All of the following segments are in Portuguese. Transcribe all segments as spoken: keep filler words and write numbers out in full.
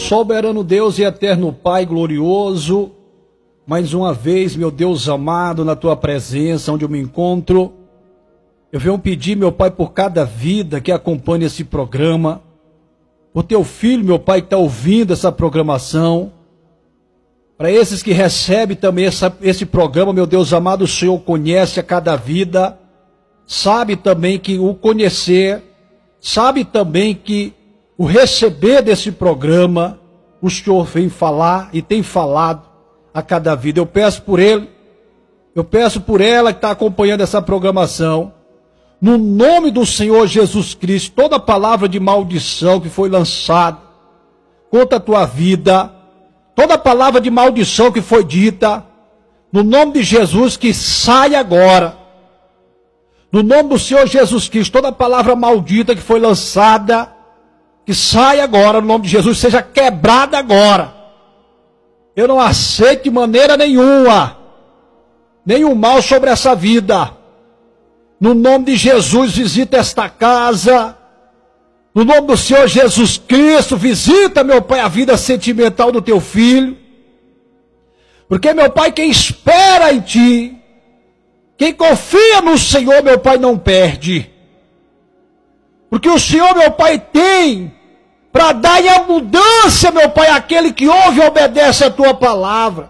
Soberano Deus e eterno Pai glorioso, mais uma vez, meu Deus amado, na tua presença, onde eu me encontro, eu venho pedir, meu Pai, por cada vida que acompanha esse programa, por teu filho, meu Pai, que está ouvindo essa programação, para esses que recebem também essa, esse programa, meu Deus amado, o Senhor conhece a cada vida, sabe também que o conhecer, sabe também que o receber desse programa, o Senhor vem falar e tem falado a cada vida. Eu peço por ele, eu peço por ela que está acompanhando essa programação, no nome do Senhor Jesus Cristo, toda palavra de maldição que foi lançada contra a tua vida, toda palavra de maldição que foi dita, no nome de Jesus, que saia agora. No nome do Senhor Jesus Cristo, toda palavra maldita que foi lançada, que saia agora, no nome de Jesus, seja quebrada agora. Eu não aceito de maneira nenhuma, nenhum mal sobre essa vida. No nome de Jesus, visita esta casa. No nome do Senhor Jesus Cristo, visita, meu Pai, a vida sentimental do teu filho. Porque, meu Pai, quem espera em ti, quem confia no Senhor, meu Pai, não perde. Porque o Senhor, meu Pai, tem para dar em abundância, meu Pai, àquele que ouve e obedece a tua palavra.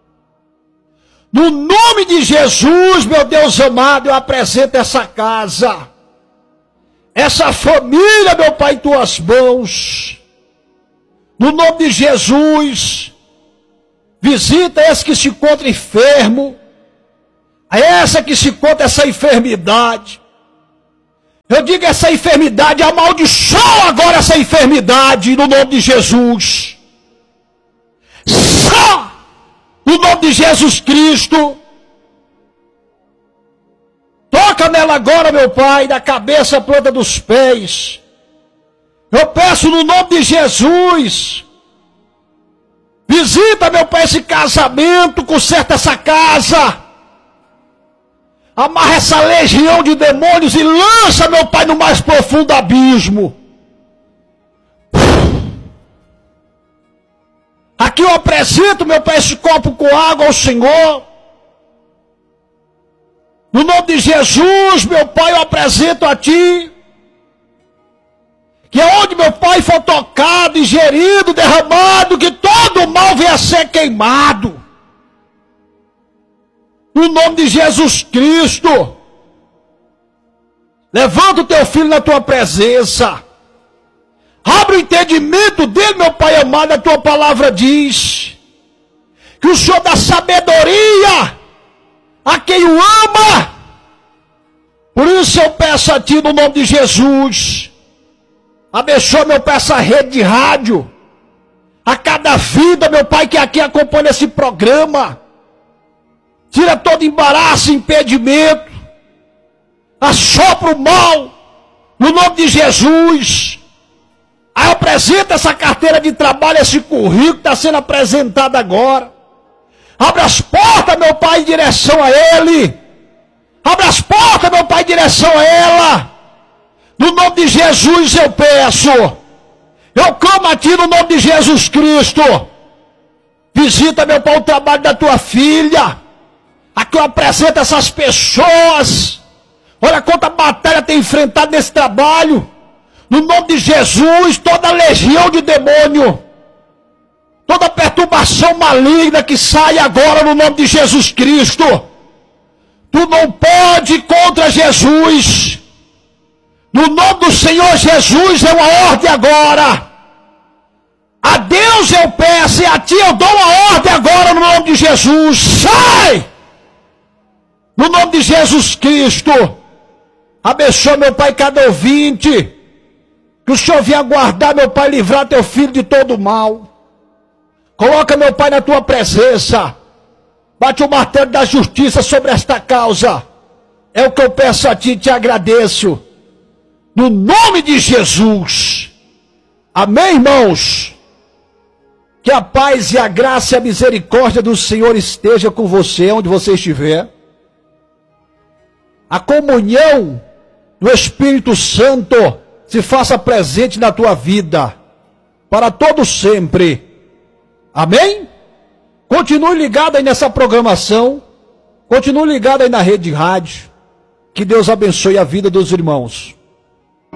No nome de Jesus, meu Deus amado, eu apresento essa casa, essa família, meu Pai, em tuas mãos. No nome de Jesus, visita esse que se encontra enfermo, a essa que se encontra essa enfermidade. Eu digo essa enfermidade, amaldiçoa agora essa enfermidade, no nome de Jesus. Só no nome de Jesus Cristo. Toca nela agora, meu Pai, da cabeça à planta dos pés. Eu peço no nome de Jesus. Visita, meu Pai, esse casamento, conserta essa casa. Amarra essa legião de demônios e lança, meu Pai, no mais profundo abismo. Aqui eu apresento, meu Pai, esse copo com água ao Senhor. No nome de Jesus, meu Pai, eu apresento a Ti. Que é onde, meu Pai, for tocado, ingerido, derramado, que todo o mal venha a ser queimado. No nome de Jesus Cristo. Levanta o teu filho na tua presença. Abre o entendimento dele, meu Pai amado. A tua palavra diz que o Senhor dá sabedoria a quem o ama. Por isso eu peço a Ti, no nome de Jesus, abençoa, meu Pai, essa rede de rádio, a cada vida, meu Pai, que aqui acompanha esse programa. Tira todo embaraço, impedimento. Assopra o mal, no nome de Jesus. Aí apresenta essa carteira de trabalho, esse currículo que está sendo apresentado agora. Abre as portas, meu Pai, em direção a ele. Abre as portas, meu Pai, em direção a ela. No nome de Jesus eu peço. Eu clamo a Ti no nome de Jesus Cristo. Visita, meu Pai, o trabalho da Tua filha. Aqui eu apresento essas pessoas. Olha quanta batalha tem enfrentado nesse trabalho. No nome de Jesus, toda legião de demônio, toda perturbação maligna que sai agora no nome de Jesus Cristo. Tu não pode ir contra Jesus. No nome do Senhor Jesus é uma ordem agora. A Deus eu peço e a Ti eu dou uma ordem agora no nome de Jesus. Sai! No nome de Jesus Cristo. Abençoa, meu Pai, cada ouvinte. Que o Senhor venha guardar, meu Pai, livrar teu filho de todo mal. Coloca, meu Pai, na tua presença. Bate o martelo da justiça sobre esta causa. É o que eu peço a Ti e te agradeço. No nome de Jesus. Amém, irmãos? Que a paz e a graça e a misericórdia do Senhor esteja com você, onde você estiver. A comunhão do Espírito Santo se faça presente na tua vida. para todo sempre. Amém? Continue ligado aí nessa programação, continue ligado aí na rede de rádio, que Deus abençoe a vida dos irmãos.